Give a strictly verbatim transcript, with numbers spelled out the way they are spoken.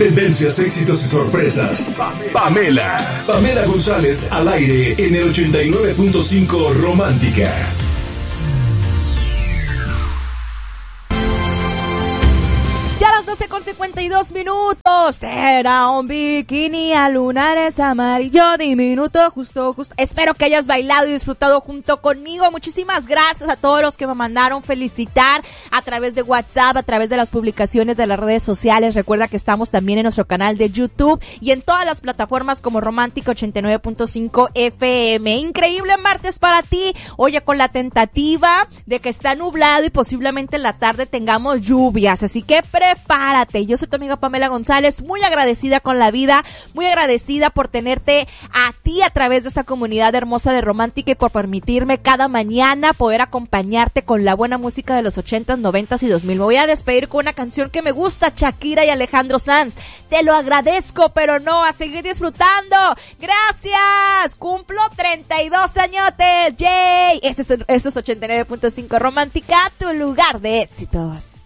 Tendencias, éxitos y sorpresas. Pamela. Pamela González al aire en el ochenta y nueve punto cinco Romántica. Ya a las doce con cincuenta y dos minutos. Era un bikini a lunares amarillo diminuto, justo, justo. Espero que hayas bailado y disfrutado junto conmigo. Muchísimas gracias a todos los que me mandaron felicitar a través de WhatsApp, a través de las publicaciones de las redes sociales. Recuerda que estamos también en nuestro canal de YouTube y en todas las plataformas como Romántica ochenta y nueve punto cinco F M. Increíble martes para ti. Oye, con la tentativa de que está nublado y posiblemente en la tarde tengamos lluvias. Así que prepárate. Yo soy tu amiga Pamela González, muy agradecida con la vida, muy agradecida por tenerte a ti a través de esta comunidad hermosa de Romántica y por permitirme cada mañana poder acompañarte con la buena música de los ochentas, noventas y dos mil. Me voy a despedir con una canción que me gusta, Shakira y Alejandro Sanz. Te lo agradezco, pero no, a seguir disfrutando. Gracias. Cumplo treinta y dos añotes. Yay. Este es, este es ochenta y nueve punto cinco Romántica, tu lugar de éxitos.